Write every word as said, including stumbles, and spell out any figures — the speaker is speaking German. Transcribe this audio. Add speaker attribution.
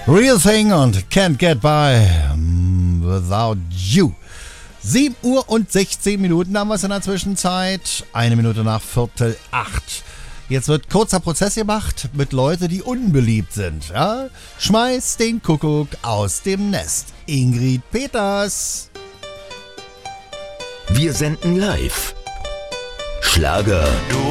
Speaker 1: Real Thing und Can't Get By Without You. sieben Uhr und sechzehn Minuten haben wir es in der Zwischenzeit. Eine Minute nach Viertel acht. Jetzt wird kurzer Prozess gemacht mit Leuten, die unbeliebt sind. Ja? Schmeiß den Kuckuck aus dem Nest. Ingrid Peters.
Speaker 2: Wir senden live. Schlager.
Speaker 3: Du